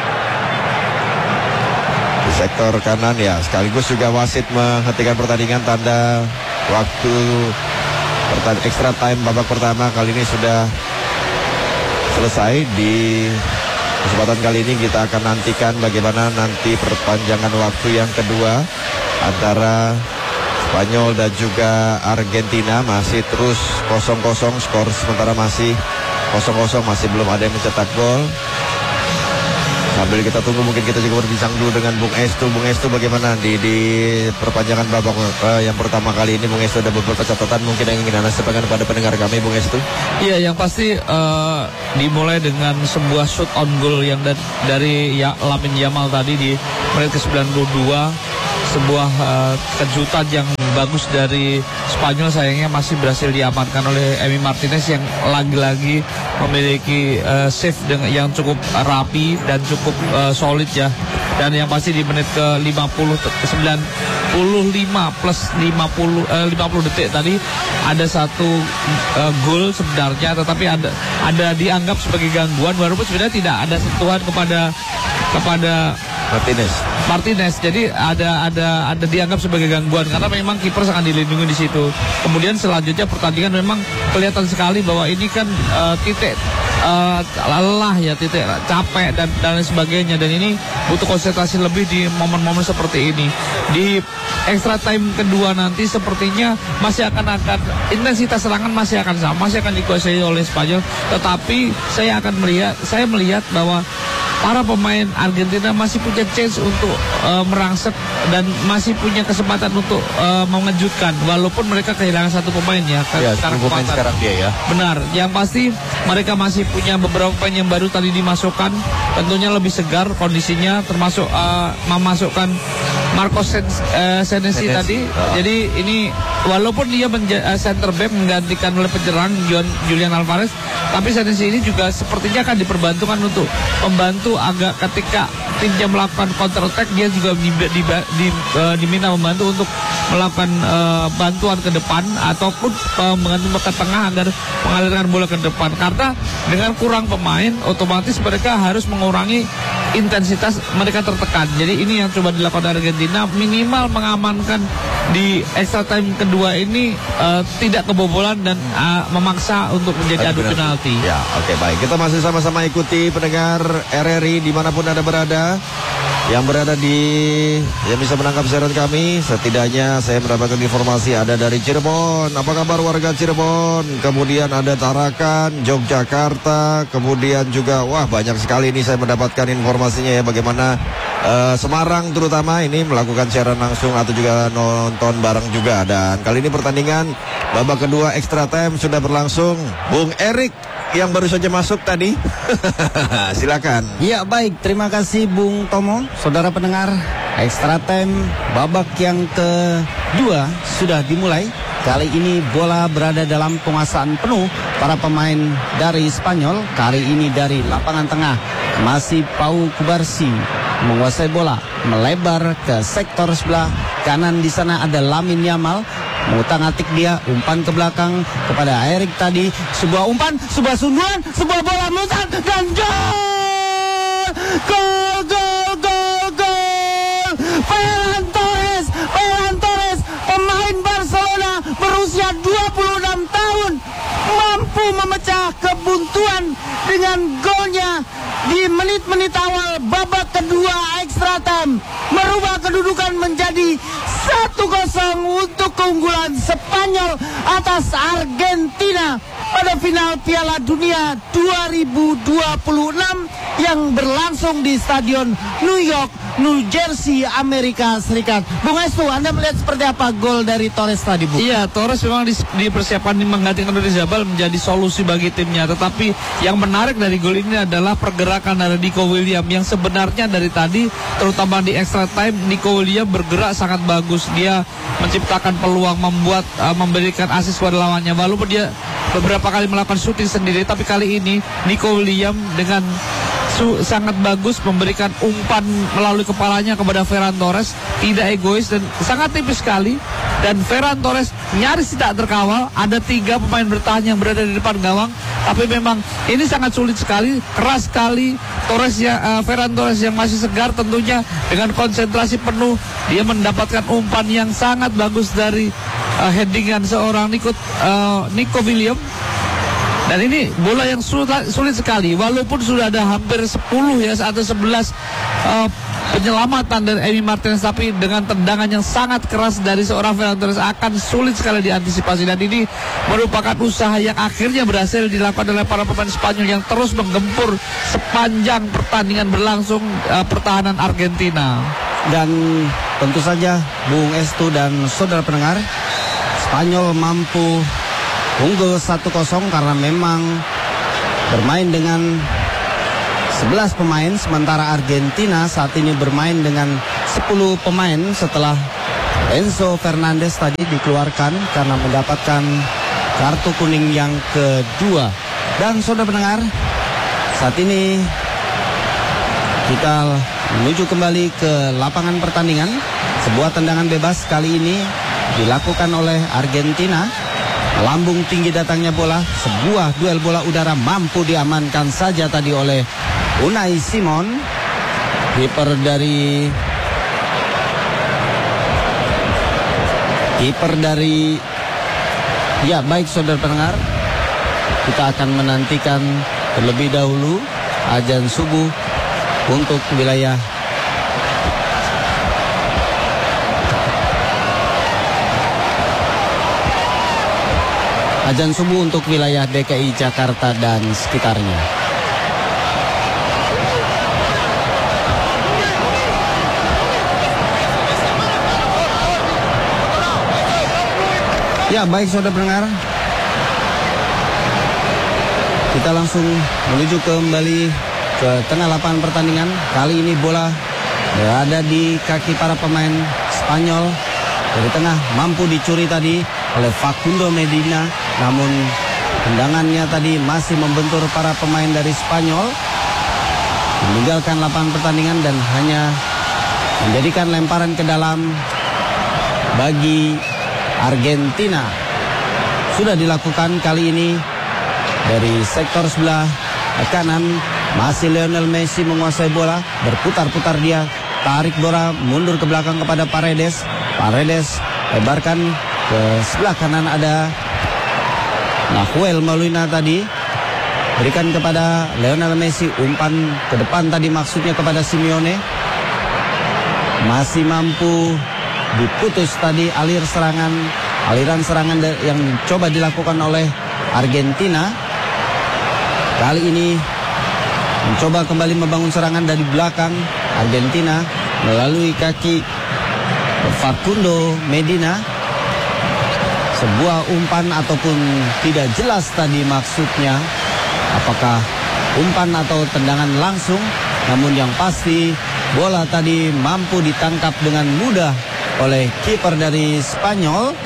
di sektor kanan. Ya, sekaligus juga wasit menghentikan pertandingan. Tanda waktu extra time babak pertama kali ini sudah selesai. Di kesempatan kali ini kita akan nantikan bagaimana nanti perpanjangan waktu yang kedua antara Spanyol dan juga Argentina. Masih terus 0-0, skor sementara masih 0-0, masih belum ada yang mencetak gol. Sambil kita tunggu, mungkin kita juga berbincang dulu dengan Bung Estu. Bung Estu, bagaimana di perpanjangan babak yang pertama kali ini? Bung Estu, ada beberapa catatan mungkin yang ingin Anda sampaikan kepada pendengar kami, Bung Estu? Iya, yang pasti dimulai dengan sebuah shoot on goal yang dari Lamine Yamal tadi di menit ke-92. Sebuah kejutan yang bagus dari Spanyol, sayangnya masih berhasil diamankan oleh Emi Martinez yang lagi-lagi memiliki save yang cukup rapi dan cukup solid ya. Dan yang pasti di menit ke-95 plus 50 detik tadi ada satu gol sebenarnya, tetapi ada dianggap sebagai gangguan walaupun sebenarnya tidak ada sentuhan kepada Martinez. Jadi ada dianggap sebagai gangguan karena memang kiper sangat dilindungi di situ. Kemudian selanjutnya pertandingan memang kelihatan sekali bahwa ini kan titik lelah ya, titik capek dan sebagainya, dan ini butuh konsentrasi lebih di momen-momen seperti ini. Di extra time kedua nanti sepertinya masih akan intensitas serangan masih akan sama, masih akan dikuasai oleh Spanyol, tetapi saya melihat bahwa para pemain Argentina masih punya chance untuk merangsek dan masih punya kesempatan untuk mengejutkan walaupun mereka kehilangan satu pemain ya. Sekarang dia ya. Benar, yang pasti mereka masih punya beberapa pemain yang baru tadi dimasukkan, tentunya lebih segar kondisinya, termasuk memasukkan Marcos Senesi tadi. Jadi ini walaupun dia center back menggantikan oleh penyerang Julian Alvarez, tapi Senesi ini juga sepertinya akan diperbantukan untuk membantu agak ketika timnya melakukan counter attack, dia juga diminta membantu untuk melakukan bantuan ke depan ataupun mengantuk ke tengah agar mengalirkan bola ke depan. Karena dengan kurang pemain otomatis mereka harus mengurangi intensitas, mereka tertekan. Jadi ini yang coba dilakukan Argentina, minimal mengamankan di extra time kedua ini tidak kebobolan dan memaksa untuk menjadi adu penalti. Ya, oke, baik. Kita masih sama-sama ikuti pendengar RRI dimanapun Anda berada, yang berada yang bisa menangkap siaran kami. Setidaknya saya mendapatkan informasi ada dari Cirebon. Apa kabar warga Cirebon? Kemudian ada Tarakan, Yogyakarta, kemudian juga banyak sekali ini saya mendapatkan informasinya ya, bagaimana Semarang terutama ini melakukan siaran langsung atau juga nonton bareng juga. Dan kali ini pertandingan babak kedua extra time sudah berlangsung. Bung Erik yang baru saja masuk tadi. Silakan. Ya, baik, terima kasih Bung Tomo. Saudara pendengar, extra time babak yang kedua sudah dimulai. Kali ini bola berada dalam penguasaan penuh para pemain dari Spanyol. Kali ini dari lapangan tengah masih Pau Kubarsi menguasai bola, melebar ke sektor sebelah kanan. Di sana ada Lamine Yamal, mengutak-atik dia, umpan ke belakang kepada Erik tadi, sebuah umpan, sebuah sundulan, sebuah bola meluncur dan gol! Ferran Torres, pemain Barcelona berusia 26 tahun, mampu memecah kebuntuan dengan golnya di menit-menit awal babak kedua extra time, merubah kedudukan menjadi 1-0 untuk keunggulan Spanyol atas Argentina pada final Piala Dunia 2026 yang berlangsung di Stadion New York, New Jersey, Amerika Serikat. Bung Estu, Anda melihat seperti apa gol dari Torres tadi, Bu? Iya, Torres memang dipersiapkan menggantikan Oyarzabal menjadi solusi bagi timnya. Tetapi yang menarik dari gol ini adalah pergerakan dari Nico Williams yang sebenarnya dari tadi, terutama di extra time, Nico Williams bergerak sangat bagus. Dia menciptakan peluang, memberikan assist kepada lawannya. Walaupun dia beberapa kali melakukan shooting sendiri, tapi kali ini Nico Williams dengan sangat bagus memberikan umpan melalui kepalanya kepada Ferran Torres, tidak egois dan sangat tipis sekali. Dan Ferran Torres nyaris tidak terkawal. Ada 3 pemain bertahan yang berada di depan gawang, tapi memang ini sangat sulit sekali, keras sekali. Ferran Torres yang masih segar tentunya dengan konsentrasi penuh, dia mendapatkan umpan yang sangat bagus dari headingan seorang Nico Williams. Dan ini bola yang sulit sekali, walaupun sudah ada hampir 10 ya atau 11 penyelamatan dari Emi Martinez, tapi dengan tendangan yang sangat keras dari seorang Ferran Torres akan sulit sekali diantisipasi, dan ini merupakan usaha yang akhirnya berhasil dilakukan oleh para pemain Spanyol yang terus menggempur sepanjang pertandingan berlangsung pertahanan Argentina. Dan tentu saja Bung Estu dan saudara pendengar, Spanyol mampu unggul 1-0 karena memang bermain dengan 11 pemain, sementara Argentina saat ini bermain dengan 10 pemain setelah Enzo Fernandez tadi dikeluarkan karena mendapatkan kartu kuning yang kedua. Dan saudara pendengar, saat ini kita menuju kembali ke lapangan pertandingan. Sebuah tendangan bebas kali ini dilakukan oleh Argentina. Lambung tinggi datangnya bola, sebuah duel bola udara mampu diamankan saja tadi oleh Unai Simon, kiper dari ya, baik saudara pendengar, kita akan menantikan terlebih dahulu azan subuh untuk wilayah DKI Jakarta dan sekitarnya. Ya, baik saudara pendengar, kita langsung menuju kembali ke tengah lapangan pertandingan. Kali ini bola berada di kaki para pemain Spanyol. Dari tengah mampu dicuri tadi oleh Facundo Medina, namun tendangannya tadi masih membentur para pemain dari Spanyol, meninggalkan lapangan pertandingan dan hanya menjadikan lemparan ke dalam bagi Argentina. Sudah dilakukan kali ini dari sektor sebelah kanan. Masih Lionel Messi menguasai bola, berputar-putar dia, tarik bola mundur ke belakang kepada Paredes. Paredes lebarkan ke sebelah kanan, ada Nahuel Molina tadi, berikan kepada Lionel Messi, umpan ke depan tadi maksudnya kepada Simeone. Masih mampu diputus tadi aliran serangan yang coba dilakukan oleh Argentina. Kali ini mencoba kembali membangun serangan dari belakang Argentina melalui kaki Facundo Medina. Sebuah umpan ataupun tidak jelas tadi maksudnya, apakah umpan atau tendangan langsung, namun yang pasti bola tadi mampu ditangkap dengan mudah oleh kiper dari Spanyol,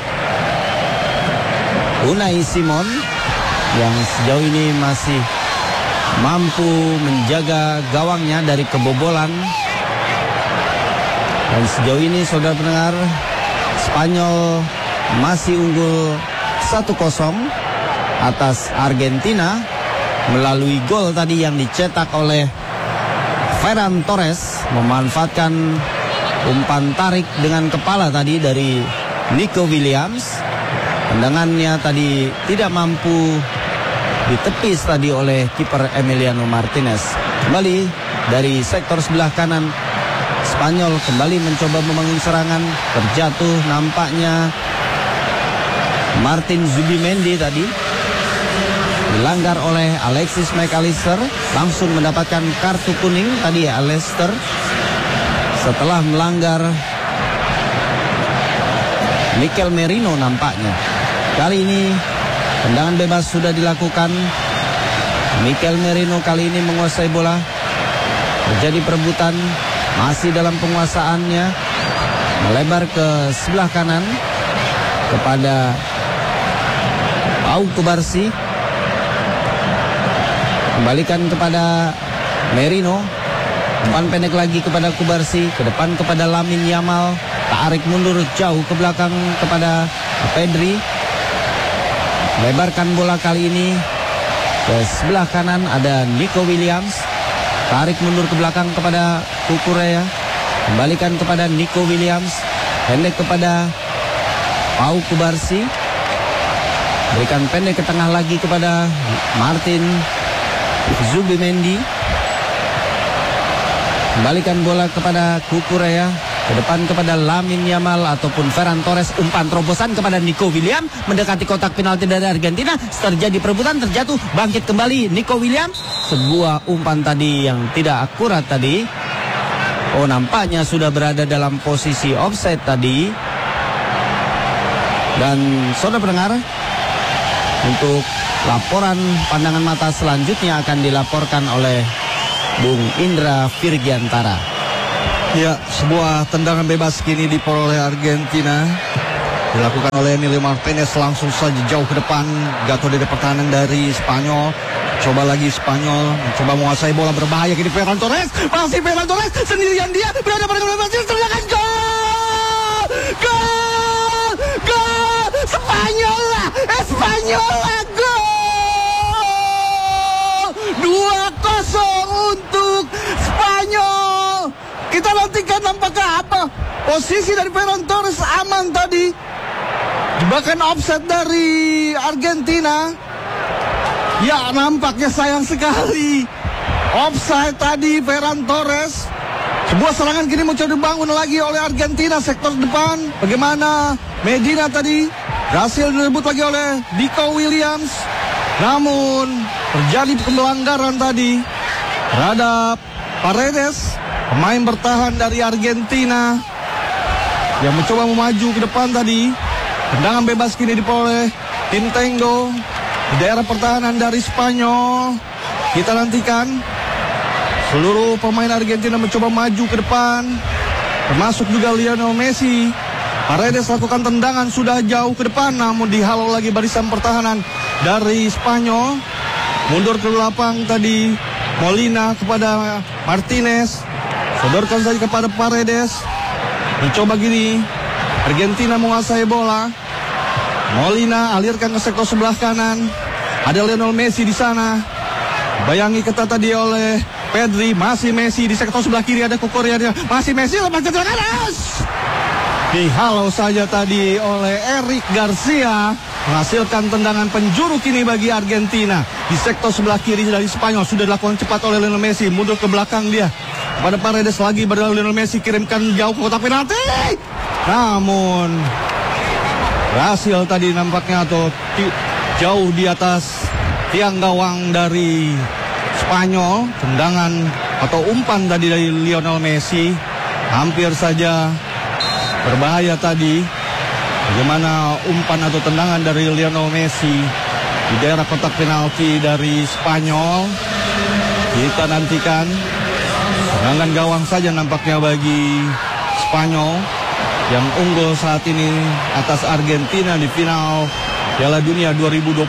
Unai Simon, yang sejauh ini masih mampu menjaga gawangnya dari kebobolan. Dan sejauh ini saudara pendengar, Spanyol masih unggul 1-0 atas Argentina melalui gol tadi yang dicetak oleh Ferran Torres, memanfaatkan umpan tarik dengan kepala tadi dari Nico Williams. Tendangannya tadi tidak mampu ditepis tadi oleh kiper Emiliano Martinez. Kembali dari sektor sebelah kanan, Spanyol kembali mencoba membangun serangan. Terjatuh nampaknya Martin Zubimendi tadi, dilanggar oleh Alexis McAllister, langsung mendapatkan kartu kuning tadi ya Allister, setelah melanggar Mikel Merino nampaknya. Kali ini tendangan bebas sudah dilakukan. Mikel Merino kali ini menguasai bola. Terjadi perebutan, masih dalam penguasaannya, melebar ke sebelah kanan kepada Pau Kubarsi. Kembalikan kepada Merino. Umpan pendek lagi kepada Kubarsi, ke depan kepada Lamine Yamal, tarik mundur jauh ke belakang kepada Pedri. Lebarkan bola kali ini ke sebelah kanan, ada Nico Williams, tarik mundur ke belakang kepada Cucurella. Kembalikan kepada Nico Williams, pendek kepada Pau Kubarsi, berikan pendek ke tengah lagi kepada Martin Zubimendi. Kembalikan bola kepada Cucurella. Ke depan kepada Lamine Yamal ataupun Ferran Torres. Umpan terobosan kepada Nico Williams. Mendekati kotak penalti dari Argentina. Terjadi perebutan, terjatuh. Bangkit kembali Nico Williams. Sebuah umpan tadi yang tidak akurat tadi. Oh, nampaknya sudah berada dalam posisi offside tadi. Dan saudara pendengar, untuk laporan pandangan mata selanjutnya akan dilaporkan oleh Bung Indra Virgiantara. Ya, sebuah tendangan bebas kini diperoleh Argentina. Dilakukan oleh Emilio Martinez, langsung saja jauh ke depan. Jatuh dari pertahanan dari Spanyol. Coba lagi Spanyol mencoba menguasai bola, berbahaya kini Ferran Torres. Masih Ferran Torres sendirian, dia berada pada bola, masih tendangan gol! Gol! Gol! Spanyol lah! Gol! 2-0 untuk Spanyol. Kita nantikan nampaknya apa. Posisi dari Ferran Torres aman tadi. Jebakan offset dari Argentina. Ya, nampaknya sayang sekali. Offside tadi Ferran Torres. Sebuah serangan kini mencoba dibangun lagi oleh Argentina sektor depan. Bagaimana Medina tadi berhasil direbut lagi oleh Nico Williams. Namun terjadi pelanggaran tadi terhadap Paredes, pemain bertahan dari Argentina yang mencoba memaju ke depan tadi. Tendangan bebas kini diperoleh Tintengo di daerah pertahanan dari Spanyol. Kita nantikan seluruh pemain Argentina mencoba maju ke depan, termasuk juga Lionel Messi. Paredes lakukan tendangan sudah jauh ke depan, namun dihalau lagi barisan pertahanan dari Spanyol. Mundur ke belakang tadi Molina kepada Martinez. Sodorkan saja kepada Paredes. Mencoba gini Argentina menguasai bola. Molina alirkan ke sektor sebelah kanan. Ada Lionel Messi di sana. Bayangi ketat tadi oleh Pedri. Masih Messi di sektor sebelah kiri, ada Cucurella. Masih Messi lepas ke kanan. Dihalau saja tadi oleh Eric Garcia. Menghasilkan tendangan penjuru kini bagi Argentina. Di sektor sebelah kiri dari Spanyol sudah dilakukan cepat oleh Lionel Messi. Mundur ke belakang dia. Pada Paredes lagi, berada Lionel Messi kirimkan jauh ke kotak penalti. Namun berhasil tadi nampaknya atau jauh di atas tiang gawang dari Spanyol. Tendangan atau umpan tadi dari Lionel Messi hampir saja berbahaya tadi. Bagaimana umpan atau tendangan dari Lionel Messi di daerah kotak penalti dari Spanyol. Kita nantikan. Tendangan gawang saja nampaknya bagi Spanyol yang unggul saat ini atas Argentina di final Piala Dunia 2026.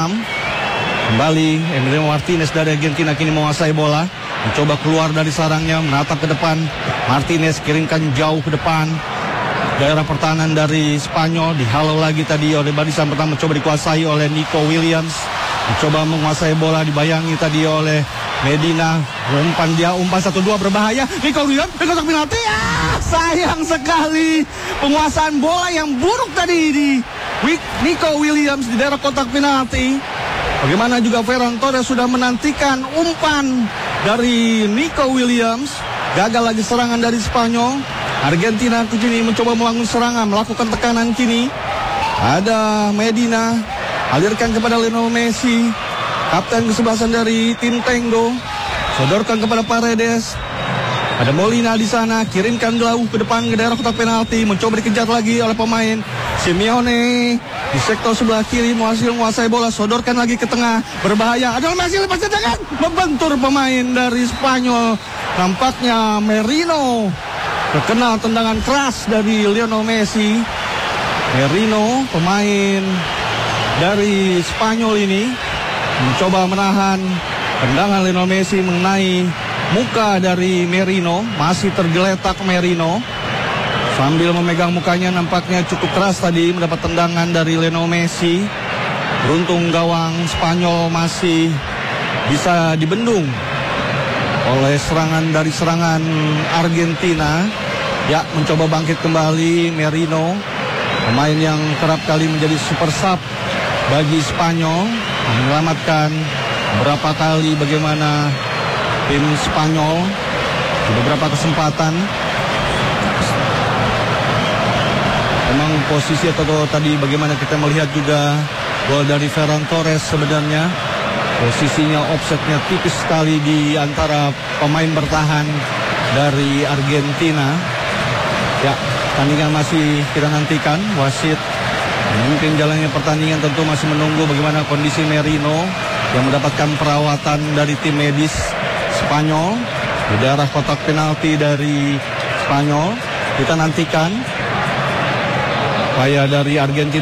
Kembali Emilio Martinez dari Argentina kini menguasai bola. Mencoba keluar dari sarangnya, menatap ke depan. Martinez kirimkan jauh ke depan. Daerah pertahanan dari Spanyol dihalau lagi tadi oleh barisan pertama, mencoba dikuasai oleh Nico Williams. Mencoba menguasai bola, dibayangi tadi oleh Medina. Umpan 1-2 berbahaya. Nico Williams di kotak penalti. Sayang sekali penguasaan bola yang buruk tadi di Nico Williams di daerah kotak penalti. Bagaimana juga Ferran Torres sudah menantikan umpan dari Nico Williams. Gagal lagi serangan dari Spanyol. Argentina kini mencoba membangun serangan, melakukan tekanan kini. Ada Medina, alirkan kepada Lionel Messi. Kapten kesebelasan dari Tintengo. Sodorkan kepada Paredes. Ada Molina di sana, kirimkan jauh ke depan ke daerah kotak penalti. Mencoba dikejar lagi oleh pemain Simeone. Di sektor sebelah kiri menguasai bola, sodorkan lagi ke tengah. Berbahaya, ada Messi lepas tendangan. Membentur pemain dari Spanyol. Nampaknya Merino terkena tendangan keras dari Lionel Messi. Merino, pemain dari Spanyol ini, mencoba menahan tendangan Lionel Messi mengenai muka dari Merino. Masih tergeletak Merino sambil memegang mukanya, nampaknya cukup keras tadi mendapat tendangan dari Lionel Messi. Beruntung gawang Spanyol masih bisa dibendung oleh serangan Argentina. Ya, mencoba bangkit kembali Merino, pemain yang kerap kali menjadi super sub bagi Spanyol, menyelamatkan berapa kali bagaimana tim Spanyol Di beberapa kesempatan memang posisi atau tadi bagaimana kita melihat juga gol dari Ferran Torres sebenarnya posisinya offsetnya tipis sekali di antara pemain bertahan dari Argentina. Ya, pertandingan masih kita nantikan. Wasit mungkin jalannya pertandingan tentu masih menunggu bagaimana kondisi Merino yang mendapatkan perawatan dari tim medis Spanyol di daerah kotak penalti dari Spanyol. Kita nantikan upaya dari Argentina